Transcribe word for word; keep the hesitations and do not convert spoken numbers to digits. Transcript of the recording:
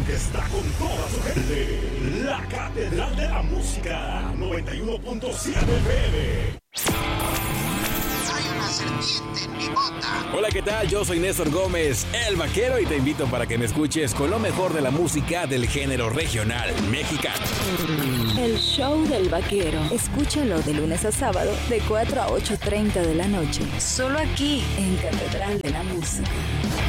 que está con toda su gente. La Catedral de la Música, noventa y uno punto siete F M. Hay una serpiente en mi bota. Hola, ¿qué tal? Yo soy Néstor Gómez, el vaquero, y te invito para que me escuches con lo mejor de la música del género regional mexicano. El show del vaquero. Escúchalo de lunes a sábado de cuatro a ocho treinta de la noche. Solo aquí en Catedral de la Música.